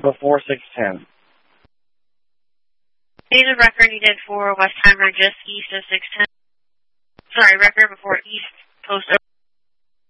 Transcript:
before 610. Date of record needed for Westheimer just east of 610. Sorry, record before East Coast